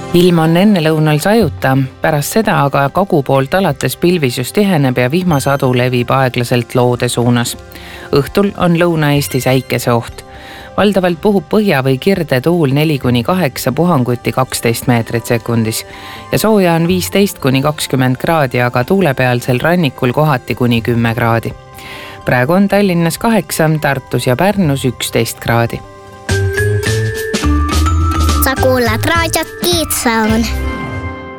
Ilm on ennelõunal sajuta, pärast seda aga kagu poolt alates pilvisus tiheneb ja vihmasadu levib aeglaselt loode suunas. Õhtul on Lõuna-Eestis äikeseoht. Valdavalt puhub põhja või kirde tuul 4-8, puhanguti 12 meetrit sekundis ja sooja on 15-20 kraadi, aga tuulepealsel rannikul kohati kuni 10 kraadi. Praegu on Tallinnas 8, Tartus ja Pärnus 11 kraadi. Sa kuulad raadiot Kiidsaun.